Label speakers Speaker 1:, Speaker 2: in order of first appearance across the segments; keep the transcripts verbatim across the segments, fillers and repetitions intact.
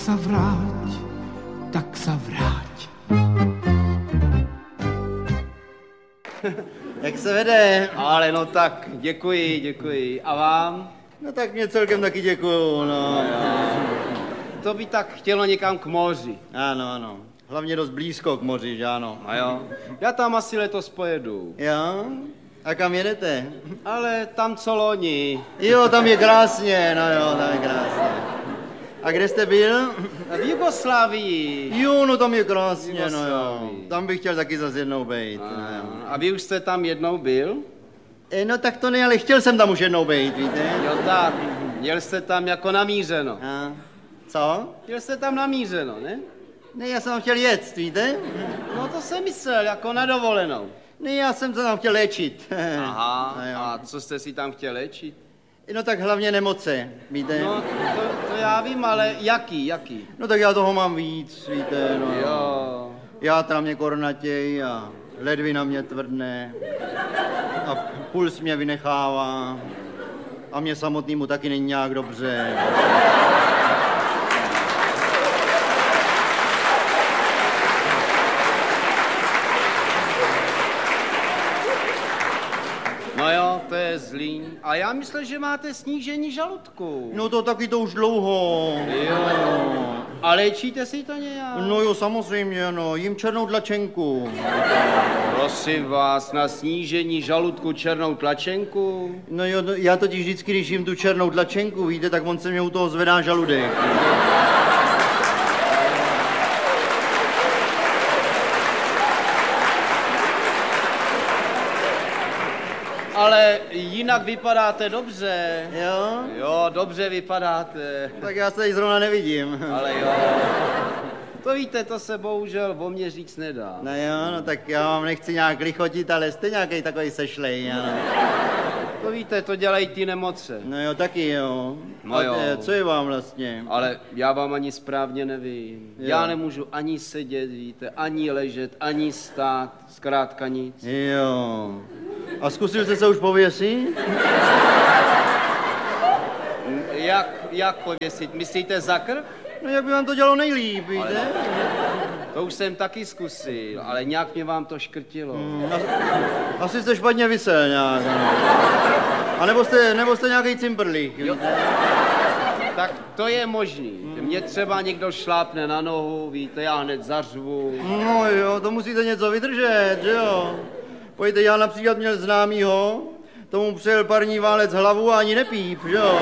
Speaker 1: Sa vráť, tak sa vráť.
Speaker 2: Jak se vede?
Speaker 3: Ale no tak, děkuji, děkuji. A vám?
Speaker 2: No tak mě celkem taky děkuju, no.
Speaker 3: To by tak chtělo někam k moři.
Speaker 2: Ano, ano. Hlavně dost blízko k moři, že ano.
Speaker 3: A jo. Já tam asi letos pojedu.
Speaker 2: Jo? A kam jedete?
Speaker 3: Ale tam co loni.
Speaker 2: Jo, tam je krásně, no jo, tam je krásně. A kde jste byl?
Speaker 3: V Jugoslávii.
Speaker 2: Jo, no tam je krásně, no jo. Tam bych chtěl taky zase jednou být.
Speaker 3: A, a vy už jste tam jednou byl?
Speaker 2: E, no tak to ne, ale chtěl jsem tam už jednou být, víte?
Speaker 3: Jo tak, jel jste tam jako namířeno.
Speaker 2: A co?
Speaker 3: Jel jste tam namířeno, ne?
Speaker 2: Ne, já jsem tam chtěl jet, víte?
Speaker 3: No to jsem myslel, jako na dovolenou.
Speaker 2: Ne, já jsem se tam chtěl léčit.
Speaker 3: Aha,
Speaker 2: a,
Speaker 3: a co jste si tam chtěl léčit?
Speaker 2: No tak hlavně nemoce, víte?
Speaker 3: No to, to já vím, ale jaký, jaký?
Speaker 2: No tak já toho mám víc, víte, no.
Speaker 3: Jo.
Speaker 2: Játra mě kornatěj a ledvina mě tvrdne a puls mě vynechává a mě samotnému taky není nějak dobře.
Speaker 3: No jo, to je zlý. A já myslím, že máte snížení žaludku.
Speaker 2: No to taky to už dlouho.
Speaker 3: Jo. A léčíte si to nějak?
Speaker 2: No jo, samozřejmě, no, jím černou tlačenku.
Speaker 3: Prosím vás, na snížení žaludku černou tlačenku?
Speaker 2: No jo, já totiž vždycky, když jím tu černou tlačenku, víte, tak on se mě u toho zvedá žaludek.
Speaker 3: Ale jinak vypadáte dobře.
Speaker 2: Jo?
Speaker 3: Jo, dobře vypadáte.
Speaker 2: Tak já se tady zrovna nevidím.
Speaker 3: Ale jo. To víte, to se bohužel o mě říct nedá.
Speaker 2: No jo, no tak já vám nechci nějak lichotit, ale jste nějaký takový sešlej, ano.
Speaker 3: To víte, to dělají ty nemoce.
Speaker 2: No jo, taky jo.
Speaker 3: No
Speaker 2: A
Speaker 3: jo.
Speaker 2: te, co je vám vlastně?
Speaker 3: Ale já vám ani správně nevím.
Speaker 2: Jo.
Speaker 3: Já nemůžu ani sedět, víte, ani ležet, ani stát, zkrátka nic.
Speaker 2: Jo. A zkusil jste se už pověsit?
Speaker 3: Jak, jak pověsit? Myslíte za krk?
Speaker 2: No jak by vám to dělalo nejlíp, víte?
Speaker 3: To už jsem taky zkusil, ale nějak mě vám to škrtilo.
Speaker 2: Hmm, asi, asi jste špatně visel nějak. No. A nebo jste, nebo jste nějaký cimprlík,
Speaker 3: Jo.
Speaker 2: víte?
Speaker 3: Tak to je možný. Mě třeba někdo šlápne na nohu, víte, já hned zařvu.
Speaker 2: No jo, to musíte něco vydržet, že jo? Pojďte, já například měl známýho, tomu přijel parní válec hlavu a ani nepíp, že jo?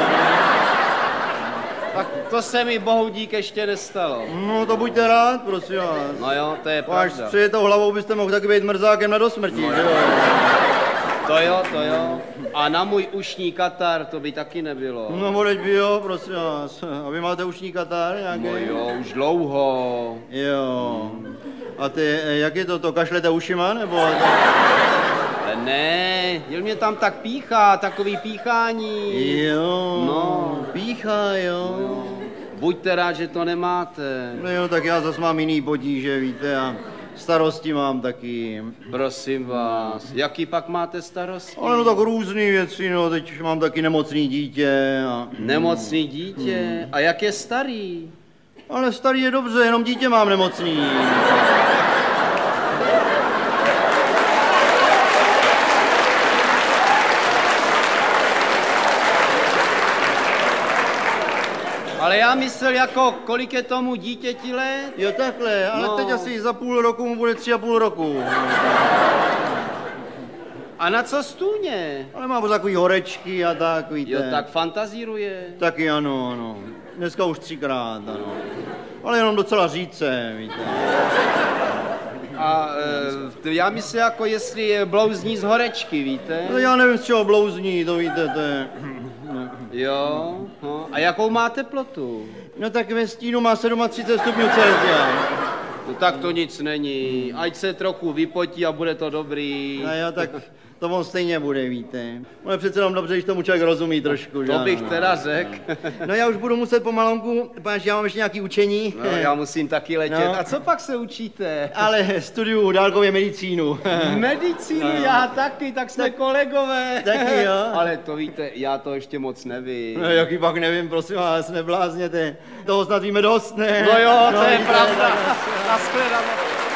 Speaker 3: Tak to se mi bohu dík ještě nestalo.
Speaker 2: No to buďte rád, prosím vás.
Speaker 3: No jo, to je
Speaker 2: Až
Speaker 3: pravda.
Speaker 2: s přijetou hlavou byste mohl taky být mrzákem na dosmrtí,
Speaker 3: No
Speaker 2: že jo?
Speaker 3: To jo, to jo. A na můj ušní katar to by taky nebylo.
Speaker 2: No modeď by jo, prosím vás. A vy máte ušní katar nějaký?
Speaker 3: No jo, už dlouho.
Speaker 2: Jo. A ty, jak je to, to kašlete ušima, nebo?
Speaker 3: Ale ne, jel mě tam tak píchá, takový píchání.
Speaker 2: Jo,
Speaker 3: No.
Speaker 2: píchá, jo.
Speaker 3: Buďte rád, že to nemáte.
Speaker 2: No jo, tak já zase mám jiný potíže, víte, a starosti mám taky.
Speaker 3: Prosím vás, jaký pak máte starosti?
Speaker 2: Ale no tak různý věci, no, teď mám taky nemocný dítě a...
Speaker 3: Nemocný dítě? A jak je starý?
Speaker 2: Ale starý je dobře, jenom dítě mám nemocný.
Speaker 3: Ale já myslel, jako, kolik je tomu dítěti let?
Speaker 2: Jo, takhle, ale
Speaker 3: No.
Speaker 2: teď asi za půl roku mu bude tři a půl roku.
Speaker 3: A na co stůně?
Speaker 2: Ale má takový horečky a tak, víte.
Speaker 3: Jo, tak fantazíruje.
Speaker 2: Taky ano, ano. Dneska už třikrát, ano. Ale jenom docela řídce, víte.
Speaker 3: A e, já myslím, jako jestli je blouzní z horečky, víte?
Speaker 2: No já nevím, z čeho blouzní, to víte, to je...
Speaker 3: Jo, no. A jakou má teplotu?
Speaker 2: No tak ve stínu má třicet sedm stupňů Celsia.
Speaker 3: No tak to nic není. Ať se trochu vypotí a bude to dobrý.
Speaker 2: No jo, tak To on stejně bude, víte. On je přece jenom dobře, když tomu člověk rozumí trošku.
Speaker 3: To
Speaker 2: že?
Speaker 3: bych
Speaker 2: no,
Speaker 3: teda řekl.
Speaker 2: No já už budu muset pomalonku, protože já mám ještě nějaký učení.
Speaker 3: No, já musím taky letět.
Speaker 2: No.
Speaker 3: A co pak se učíte?
Speaker 2: Ale studuju dálkově medicínu.
Speaker 3: Medicínu,
Speaker 2: No.
Speaker 3: já taky, tak jsme
Speaker 2: Tak-
Speaker 3: kolegové.
Speaker 2: Taky jo.
Speaker 3: Ale to víte, já to ještě moc nevím.
Speaker 2: No jaký pak nevím, prosím vás, neblázněte. Toho snad víme dost, ne?
Speaker 3: No jo, to je
Speaker 2: víte,
Speaker 3: pravda.
Speaker 2: tak-
Speaker 3: Naschledanou.